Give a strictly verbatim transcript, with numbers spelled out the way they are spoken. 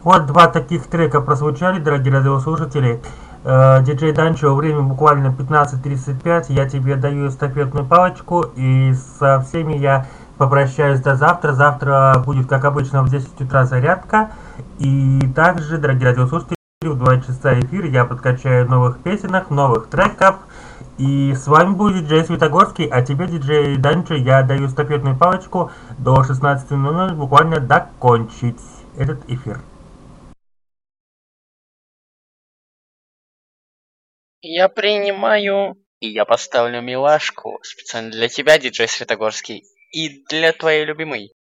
Вот два таких трека прозвучали, дорогие радиослушатели. Э, Диджей Данчо, время буквально пятнадцать тридцать пять. Я тебе даю эстафетную палочку, и со всеми я попрощаюсь до завтра. Завтра будет, как обычно, в десять утра зарядка. И также, дорогие радиослушатели, в два часа эфир я подкачаю новых песенок, новых треков. И с вами будет диджей Светогорский, а тебе, диджей Данчо, я даю эстафетную палочку до шестнадцати ноль ноль буквально докончить этот эфир. Я принимаю, и я поставлю милашку специально для тебя, диджей Светогорский, и для твоей любимой.